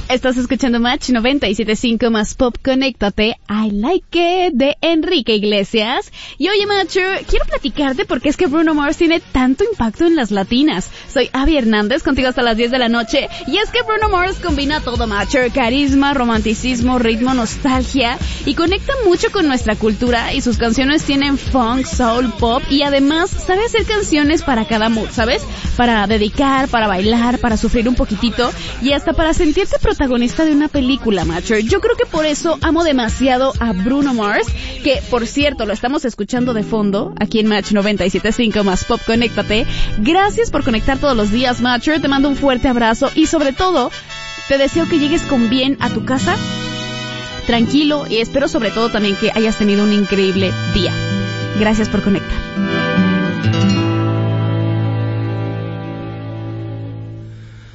Estás escuchando Match 97.5 más Pop, conéctate, I Like It de Enrique Iglesias. Y oye, Matcher, quiero platicarte porque es que Bruno Mars tiene tanto impacto en las latinas. Soy Abby Hernández, contigo hasta las 10 de la noche. Y es que Bruno Mars combina todo, Matcher: carisma, romanticismo, ritmo, nostalgia, y conecta mucho con nuestra cultura. Y sus canciones tienen funk, soul, pop, y además sabe hacer canciones para cada mood, ¿sabes? Para dedicar, para bailar, para sufrir un poquitito y hasta para sentirte protagonista de una película, Matcher. Yo creo que por eso amo demasiado a Bruno Mars, que por cierto lo estamos escuchando de fondo aquí en Match 97.5 más Pop, conéctate. Gracias por conectar todos los días, Matcher. Te mando un fuerte abrazo y sobre todo te deseo que llegues con bien a tu casa, tranquilo, y espero sobre todo también que hayas tenido un increíble día. Gracias por conectar.